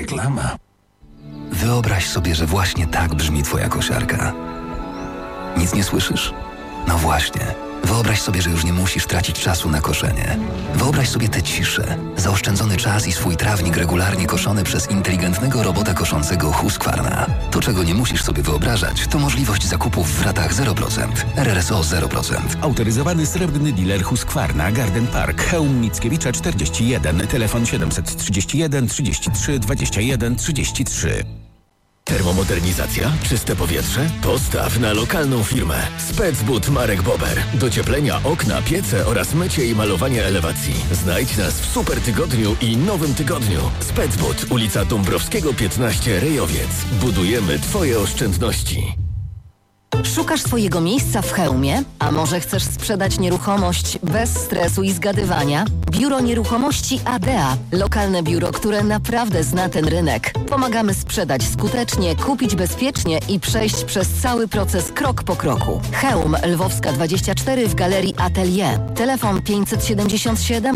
Reklama. Wyobraź sobie, że właśnie tak brzmi twoja kosiarka. Nic nie słyszysz? No właśnie. Wyobraź sobie, że już nie musisz tracić czasu na koszenie. Wyobraź sobie tę ciszę, zaoszczędzony czas i swój trawnik regularnie koszony przez inteligentnego robota koszącego Husqvarna. To, czego nie musisz sobie wyobrażać, to możliwość zakupów w ratach 0%. RRSO 0%. Autoryzowany srebrny dealer Husqvarna, Garden Park, Chełm Mickiewicza 41, telefon 731 33 21 33. Termomodernizacja? Czyste powietrze? Postaw na lokalną firmę. Specbud Marek Bober. Docieplenia, okna, piece oraz mycie i malowanie elewacji. Znajdź nas w super tygodniu i nowym tygodniu. Specbud, ulica Dąbrowskiego 15, Rejowiec. Budujemy Twoje oszczędności. Szukasz swojego miejsca w Chełmie? A może chcesz sprzedać nieruchomość bez stresu i zgadywania? Biuro Nieruchomości ADEA. Lokalne biuro, które naprawdę zna ten rynek. Pomagamy sprzedać skutecznie, kupić bezpiecznie i przejść przez cały proces krok po kroku. Chełm, Lwowska 24 w Galerii Atelier. Telefon 577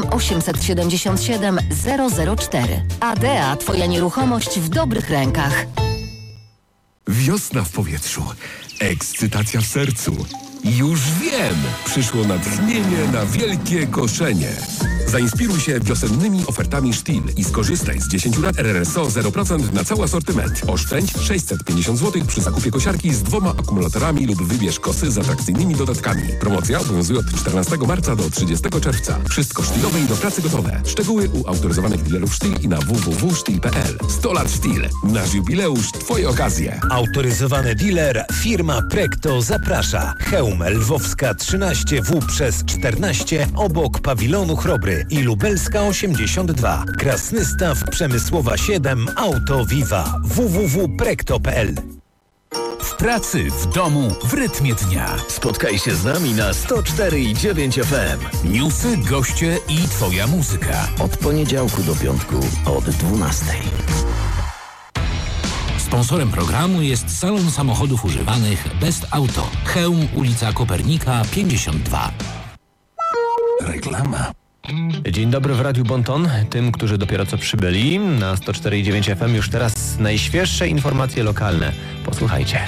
877 004. ADEA. Twoja nieruchomość w dobrych rękach. Wiosna w powietrzu. Ekscytacja w sercu. Już wiem! Przyszło natchnienie na wielkie koszenie. Zainspiruj się wiosennymi ofertami Stihl i skorzystaj z 10 lat RRSO 0% na cały asortyment. Oszczędź 650 zł przy zakupie kosiarki z 2 akumulatorami lub wybierz kosy z atrakcyjnymi dodatkami. Promocja obowiązuje od 14 marca do 30 czerwca. Wszystko sztylowe i do pracy gotowe. Szczegóły u autoryzowanych dealerów Stihl i na www.stihl.pl. 100 lat Stihl. Nasz jubileusz, Twoje okazje. Autoryzowany dealer firma Prekto zaprasza. Chełm, Lwowska 13W przez 14 obok pawilonu Chrobry i Lubelska 82. Krasnystaw, Przemysłowa 7, Auto Viva. www.prekto.pl. W pracy, w domu, w rytmie dnia. Spotkaj się z nami na 104,9 FM. Newsy, goście i Twoja muzyka. Od poniedziałku do piątku od 12. Sponsorem programu jest salon samochodów używanych Best Auto. Chełm, ulica Kopernika 52. Reklama. Dzień dobry w Radiu Bonton. Tym, którzy dopiero co przybyli na 104,9 FM, już teraz najświeższe informacje lokalne. Posłuchajcie.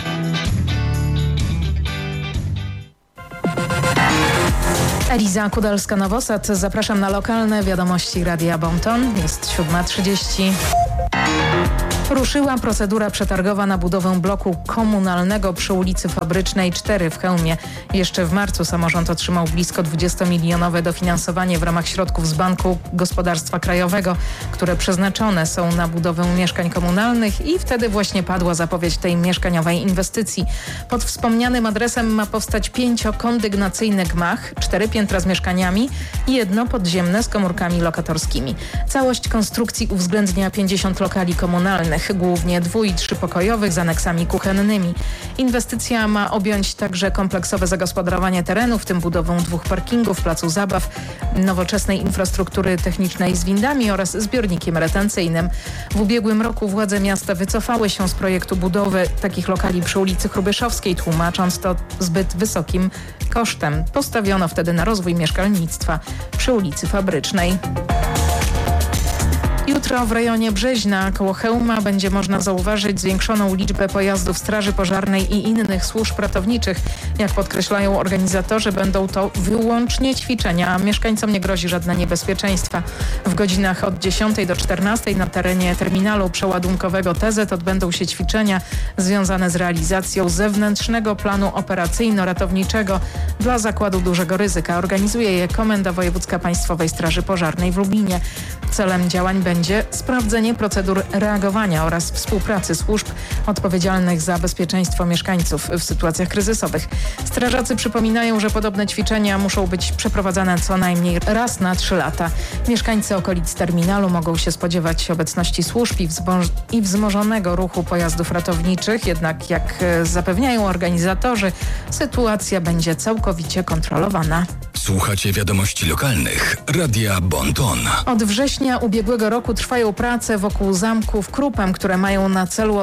Eliza Kudalska-Nowosad. Zapraszam na lokalne wiadomości Radia Bonton. Jest 7:30. Ruszyła procedura przetargowa na budowę bloku komunalnego przy ulicy Fabrycznej 4 w Chełmie. Jeszcze w marcu samorząd otrzymał blisko 20-milionowe dofinansowanie w ramach środków z Banku Gospodarstwa Krajowego, które przeznaczone są na budowę mieszkań komunalnych i wtedy właśnie padła zapowiedź tej mieszkaniowej inwestycji. Pod wspomnianym adresem ma powstać 5-kondygnacyjny gmach, 4 piętra z mieszkaniami i 1 podziemne z komórkami lokatorskimi. Całość konstrukcji uwzględnia 50 lokali komunalnych, głównie 2- i 3-pokojowych z aneksami kuchennymi. Inwestycja ma objąć także kompleksowe zagospodarowanie terenu, w tym budowę 2 parkingów, placu zabaw, nowoczesnej infrastruktury technicznej z windami oraz zbiornikiem retencyjnym. W ubiegłym roku władze miasta wycofały się z projektu budowy takich lokali przy ulicy Hrubieszowskiej, tłumacząc to zbyt wysokim kosztem. Postawiono wtedy na rozwój mieszkalnictwa przy ulicy Fabrycznej. Jutro w rejonie Brzeźna koło Chełma będzie można zauważyć zwiększoną liczbę pojazdów Straży Pożarnej i innych służb ratowniczych. Jak podkreślają organizatorzy, będą to wyłącznie ćwiczenia, a mieszkańcom nie grozi żadne niebezpieczeństwa. W godzinach od 10 do 14 na terenie terminalu przeładunkowego TZ odbędą się ćwiczenia związane z realizacją zewnętrznego planu operacyjno-ratowniczego dla Zakładu Dużego Ryzyka. Organizuje je Komenda Wojewódzka Państwowej Straży Pożarnej w Lublinie. Celem działań będzie sprawdzenie procedur reagowania oraz współpracy służb odpowiedzialnych za bezpieczeństwo mieszkańców w sytuacjach kryzysowych. Strażacy przypominają, że podobne ćwiczenia muszą być przeprowadzane co najmniej raz na 3 lata. Mieszkańcy okolic terminalu mogą się spodziewać obecności służb i wzmożonego ruchu pojazdów ratowniczych, jednak jak zapewniają organizatorzy, sytuacja będzie całkowicie kontrolowana. Słuchacie wiadomości lokalnych Radia Bonton. Od września ubiegłego roku trwają prace wokół zamku w Krupem, które mają na celu odsłonięcie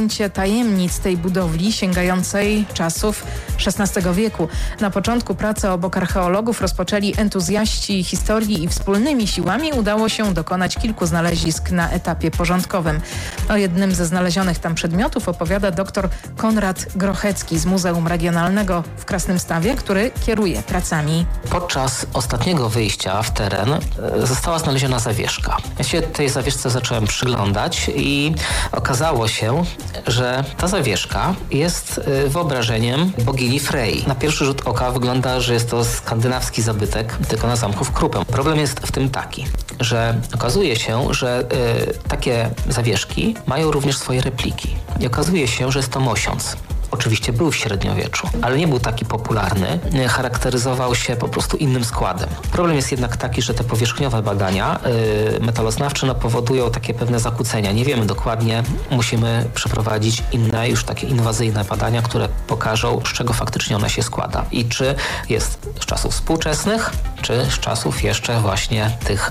odkrycie tajemnic tej budowli sięgającej czasów XVI wieku. Na początku pracy obok archeologów rozpoczęli entuzjaści historii i wspólnymi siłami udało się dokonać kilku znalezisk na etapie porządkowym. O jednym ze znalezionych tam przedmiotów opowiada dr Konrad Grochecki z Muzeum Regionalnego w Krasnymstawie, który kieruje pracami. Podczas ostatniego wyjścia w teren została znaleziona zawieszka. Ja się tej zawieszce zacząłem przyglądać i okazało się, że ta zawieszka jest wyobrażeniem bogini Frey. Na pierwszy rzut oka wygląda, że jest to skandynawski zabytek, tylko na zamku w Krupę. Problem jest w tym taki, że okazuje się, że takie zawieszki mają również swoje repliki. I okazuje się, że jest to mosiąc. Oczywiście był w średniowieczu, ale nie był taki popularny, charakteryzował się po prostu innym składem. Problem jest jednak taki, że te powierzchniowe badania metaloznawcze powodują takie pewne zakłócenia. Nie wiemy dokładnie, musimy przeprowadzić inne, już takie inwazyjne badania, które pokażą, z czego faktycznie ona się składa i czy jest z czasów współczesnych, czy z czasów jeszcze właśnie tych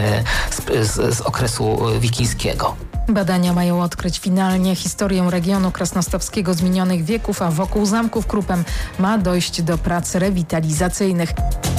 z okresu wikińskiego. Badania mają odkryć finalnie historię regionu krasnostawskiego z minionych wieków, a wokół zamku w Krupem ma dojść do prac rewitalizacyjnych.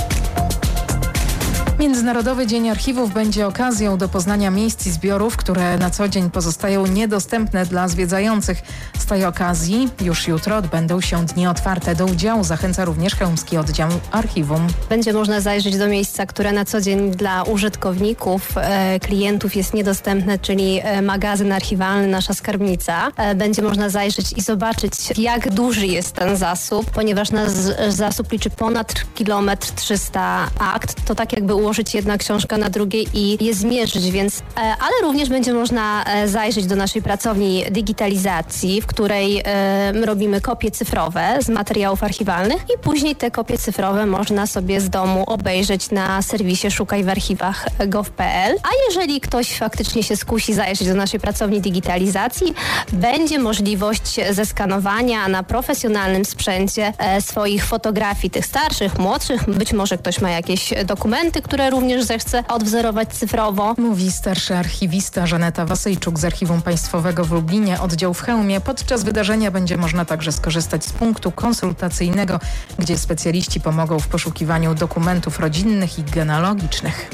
Międzynarodowy Dzień Archiwów będzie okazją do poznania miejsc i zbiorów, które na co dzień pozostają niedostępne dla zwiedzających. Z tej okazji już jutro odbędą się dni otwarte. Do udziału zachęca również chełmski oddział archiwum. Będzie można zajrzeć do miejsca, które na co dzień dla użytkowników, klientów jest niedostępne, czyli magazyn archiwalny, nasza skarbnica. Będzie można zajrzeć i zobaczyć, jak duży jest ten zasób, ponieważ nasz zasób liczy ponad 1,3 akt. To tak jakby ułożyć jedna książka na drugiej i je zmierzyć, więc ale również będzie można zajrzeć do naszej pracowni digitalizacji, w której robimy kopie cyfrowe z materiałów archiwalnych i później te kopie cyfrowe można sobie z domu obejrzeć na serwisie szukaj w archiwach gov.pl. A jeżeli ktoś faktycznie się skusi zajrzeć do naszej pracowni digitalizacji, będzie możliwość zeskanowania na profesjonalnym sprzęcie swoich fotografii, tych starszych, młodszych. Być może ktoś ma jakieś dokumenty, które również zechce odwzorować cyfrowo. Mówi starszy archiwista Żaneta Wasejczuk z Archiwum Państwowego w Lublinie, oddział w Chełmie. Podczas wydarzenia będzie można także skorzystać z punktu konsultacyjnego, gdzie specjaliści pomogą w poszukiwaniu dokumentów rodzinnych i genealogicznych.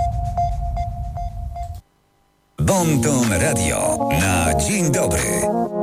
Bon Ton Radio na dzień dobry.